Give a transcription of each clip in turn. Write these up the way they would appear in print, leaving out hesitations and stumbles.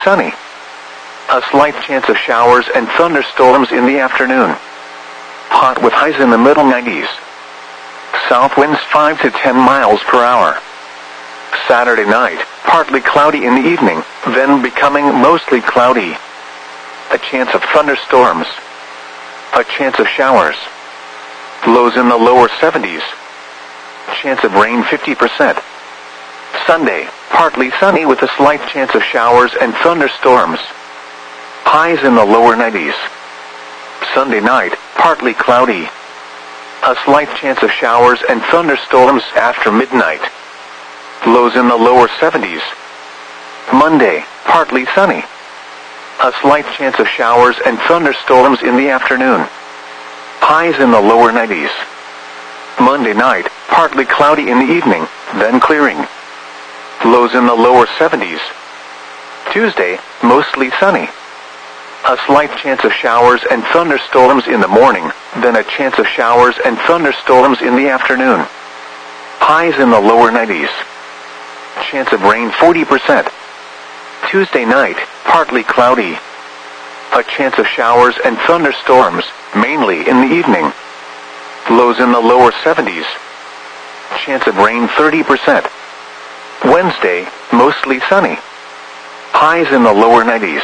sunny. A slight chance of showers and thunderstorms in the afternoon. Hot with highs in the middle 90s. South winds 5 to 10 miles per hour. Saturday night, partly cloudy in the evening, then becoming mostly cloudy. A chance of thunderstorms. A chance of showers. Lows in the lower 70s. Chance of rain 50%. Sunday, partly sunny with a slight chance of showers and thunderstorms. Highs in the lower 90s. Sunday night, partly cloudy. A slight chance of showers and thunderstorms after midnight. Lows in the lower 70s. Monday, partly sunny. A slight chance of showers and thunderstorms in the afternoon. Highs in the lower 90s. Monday night, partly cloudy in the evening, then clearing. Lows in the lower 70s. Tuesday, mostly sunny. A slight chance of showers and thunderstorms in the morning, then a chance of showers and thunderstorms in the afternoon. Highs in the lower 90s. Chance of rain 40%. Tuesday night, partly cloudy. A chance of showers and thunderstorms, mainly in the evening. Lows in the lower 70s. Chance of rain 30%. Wednesday, mostly sunny. Highs in the lower 90s.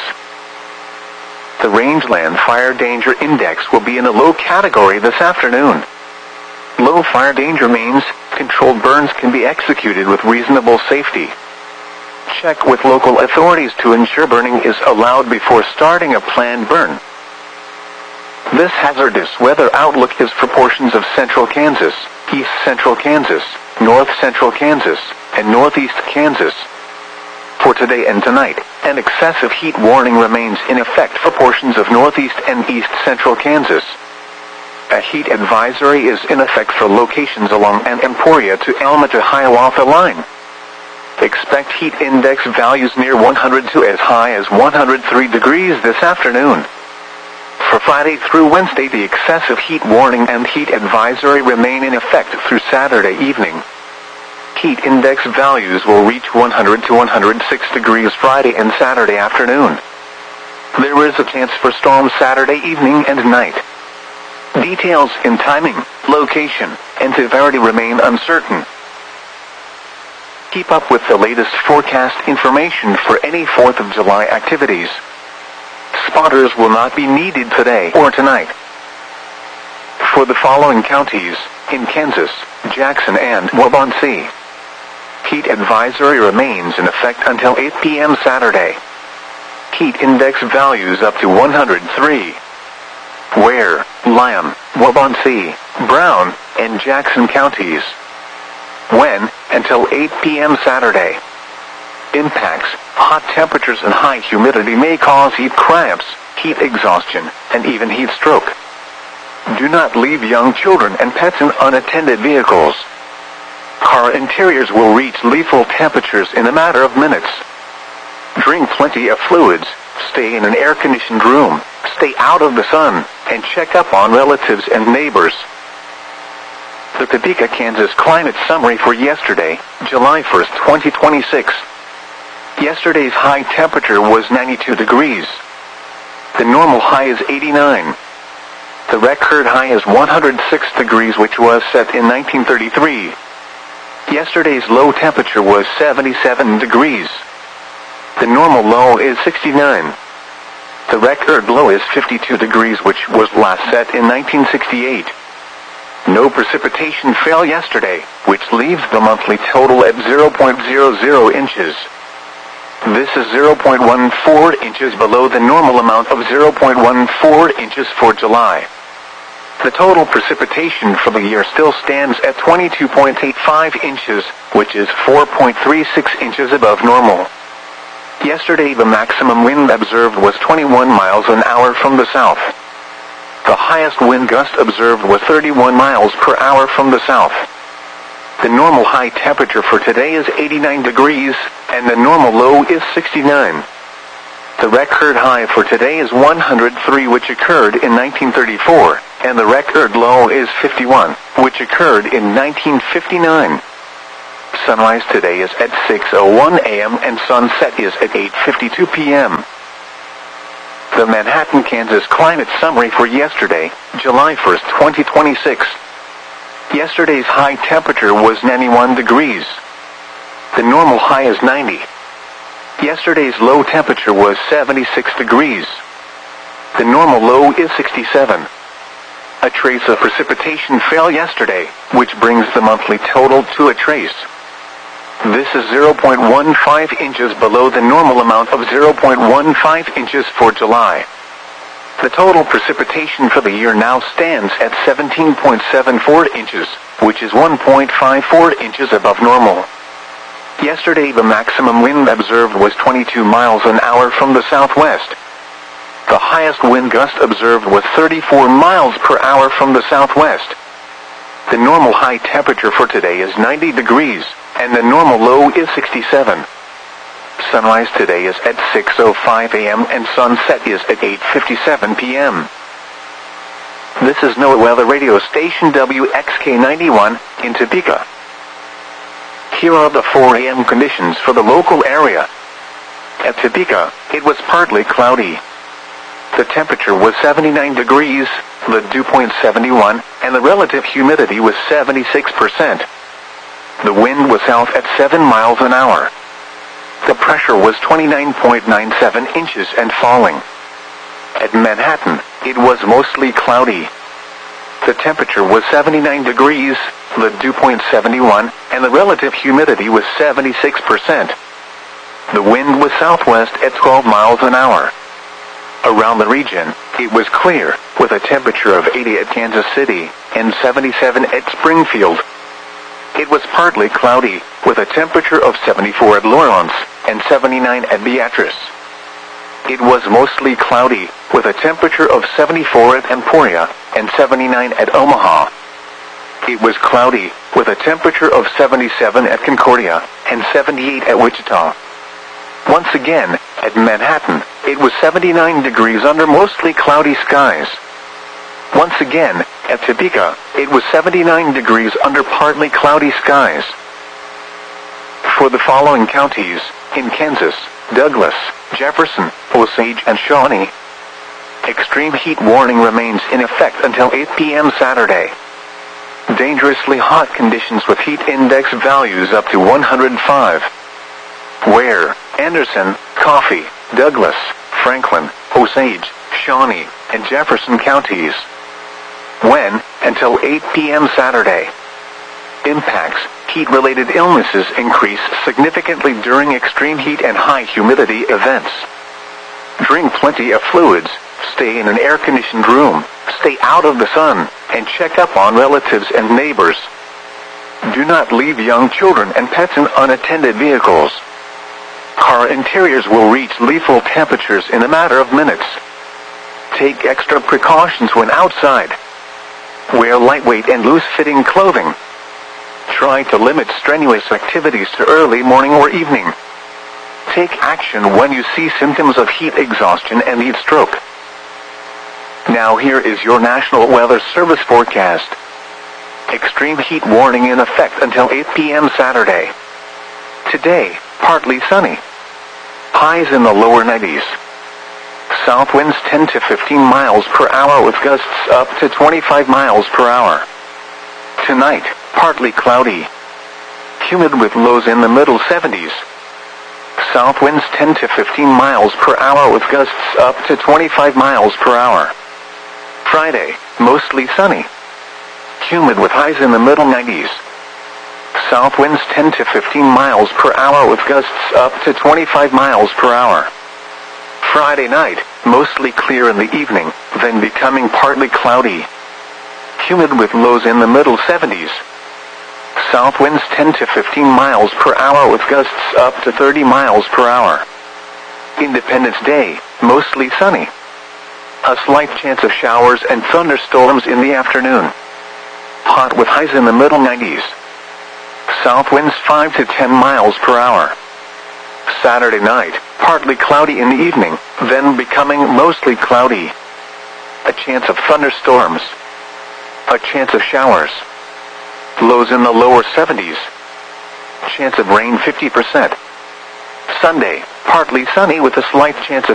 The Rangeland Fire Danger Index will be in a low category this afternoon. Low fire danger means controlled burns can be executed with reasonable safety. Check with local authorities to ensure burning is allowed before starting a planned burn. This hazardous weather outlook is for portions of central Kansas, east central Kansas, north central Kansas, and northeast Kansas. For today and tonight, an excessive heat warning remains in effect for portions of northeast and east central Kansas. A heat advisory is in effect for locations along an Emporia to Alma to Hiawatha line. Expect heat index values near 100 to as high as 103 degrees this afternoon. For Friday through Wednesday, the excessive heat warning and heat advisory remain in effect through Saturday evening. Heat index values will reach 100 to 106 degrees Friday and Saturday afternoon. There is a chance for storms Saturday evening and night. Details in timing, location, and severity remain uncertain. Keep up with the latest forecast information for any 4th of July activities. Spotters will not be needed today or tonight. For the following counties, in Kansas, Jackson and Waubonsee, heat advisory remains in effect until 8 p.m. Saturday. Heat index values up to 103. Ware, Lyon, Waubonsee, Brown, and Jackson counties. When, until 8 p.m. Saturday. Impacts, hot temperatures and high humidity may cause heat cramps, heat exhaustion, and even heat stroke. Do not leave young children and pets in unattended vehicles. Car interiors will reach lethal temperatures in a matter of minutes. Drink plenty of fluids, stay in an air-conditioned room, stay out of the sun, and check up on relatives and neighbors. The Topeka, Kansas climate summary for yesterday, July 1st, 2026. Yesterday's high temperature was 92 degrees. The normal high is 89. The record high is 106 degrees, which was set in 1933. Yesterday's low temperature was 77 degrees. The normal low is 69. The record low is 52 degrees, which was last set in 1968. No precipitation fell yesterday, which leaves the monthly total at 0.00 inches. This is 0.14 inches below the normal amount of 0.14 inches for July. The total precipitation for the year still stands at 22.85 inches, which is 4.36 inches above normal. Yesterday the maximum wind observed was 21 miles an hour from the south. The highest wind gust observed was 31 miles per hour from the south. The normal high temperature for today is 89 degrees, and the normal low is 69. The record high for today is 103, which occurred in 1934, and the record low is 51, which occurred in 1959. Sunrise today is at 6:01 a.m. and sunset is at 8:52 p.m. The Manhattan, Kansas climate summary for yesterday, July 1st, 2026. Yesterday's high temperature was 91 degrees. The normal high is 90. Yesterday's low temperature was 76 degrees. The normal low is 67. A trace of precipitation fell yesterday, which brings the monthly total to a trace. This is 0.15 inches below the normal amount of 0.15 inches for July. The total precipitation for the year now stands at 17.74 inches, which is 1.54 inches above normal. Yesterday the maximum wind observed was 22 miles an hour from the southwest. The highest wind gust observed was 34 miles per hour from the southwest. The normal high temperature for today is 90 degrees, and the normal low is 67. Sunrise today is at 6:05 a.m. and sunset is at 8:57 p.m. This is NOAA Weather Radio Station WXK91 in Topeka. Here are the 4 a.m. conditions for the local area. At Topeka, it was partly cloudy. The temperature was 79 degrees, the dew point 71, and the relative humidity was 76%. The wind was south at 7 miles an hour. The pressure was 29.97 inches and falling. At Manhattan, it was mostly cloudy. The temperature was 79 degrees, the dew point 71, and the relative humidity was 76%. The wind was southwest at 12 miles an hour. Around the region, it was clear, with a temperature of 80 at Kansas City and 77 at Springfield. It was partly cloudy, with a temperature of 74 at Lawrence and 79 at Beatrice. It was mostly cloudy, with a temperature of 74 at Emporia and 79 at Omaha. It was cloudy, with a temperature of 77 at Concordia and 78 at Wichita. Once again, at Manhattan, it was 79 degrees under mostly cloudy skies. Once again, at Topeka, it was 79 degrees under partly cloudy skies. For the following counties, in Kansas, Douglas, Jefferson, Osage, and Shawnee, extreme heat warning remains in effect until 8 p.m. Saturday. Dangerously hot conditions with heat index values up to 105. Ware, Anderson, Coffee, Douglas, Franklin, Osage, Shawnee, and Jefferson counties. When, until 8 p.m. Saturday. Impacts, heat-related illnesses increase significantly during extreme heat and high humidity events. Drink plenty of fluids, stay in an air-conditioned room, stay out of the sun, and check up on relatives and neighbors. Do not leave young children and pets in unattended vehicles. Car interiors will reach lethal temperatures in a matter of minutes. Take extra precautions when outside. Wear lightweight and loose-fitting clothing. Try to limit strenuous activities to early morning or evening. Take action when you see symptoms of heat exhaustion and heat stroke. Now here is your National Weather Service forecast. Extreme heat warning in effect until 8 p.m. Saturday. Today, partly sunny. Highs in the lower 90s. South winds 10 to 15 miles per hour with gusts up to 25 miles per hour. Tonight, partly cloudy. Humid with lows in the middle 70s. South winds 10 to 15 miles per hour with gusts up to 25 miles per hour. Friday, mostly sunny. Humid with highs in the middle 90s. South winds 10 to 15 miles per hour with gusts up to 25 miles per hour. Friday night, mostly clear in the evening, then becoming partly cloudy. Humid with lows in the middle 70s. South winds 10 to 15 miles per hour with gusts up to 30 miles per hour. Independence Day, mostly sunny. A slight chance of showers and thunderstorms in the afternoon. Hot with highs in the middle 90s. South winds 5 to 10 miles per hour. Saturday night, partly cloudy in the evening, then becoming mostly cloudy. A chance of thunderstorms. A chance of showers. Lows in the lower 70s. chance of rain 50%. Sunday, partly sunny with a slight chance of